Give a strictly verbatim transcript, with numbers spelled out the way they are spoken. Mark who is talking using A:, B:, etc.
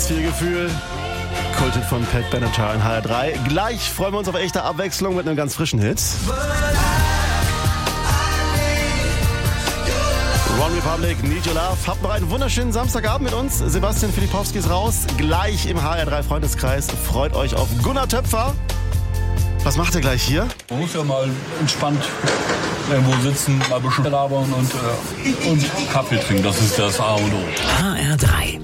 A: Viel Gefühl. Kultet von Pat Benatar in H R drei. Gleich freuen wir uns auf echte Abwechslung mit einem ganz frischen Hit. One Republic, Need Your Love. Habt noch einen wunderschönen Samstagabend mit uns. Sebastian Filipowski ist raus. Gleich im H R drei Freundeskreis. Freut euch auf Gunnar Töpfer. Was macht er gleich hier?
B: Man muss ja mal entspannt irgendwo sitzen, mal ein bisschen labern und, äh, und Kaffee trinken. Das ist das A und O.
C: H R drei.